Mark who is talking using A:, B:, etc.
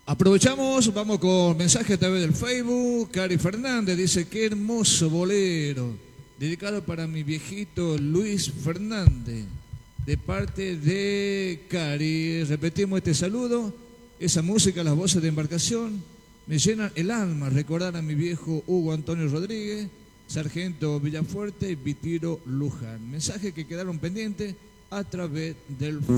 A: Aprovechamos, vamos con mensaje a través del Facebook. Cari Fernández dice: qué hermoso bolero, dedicado para mi viejito Luis Fernández, de parte de Cari. Repetimos este saludo. Esa música, las voces de embarcación, me llenan el alma recordar a mi viejo Hugo Antonio Rodríguez, Sargento Villafuerte y Vitiro Luján. Mensajes que quedaron pendientes a través del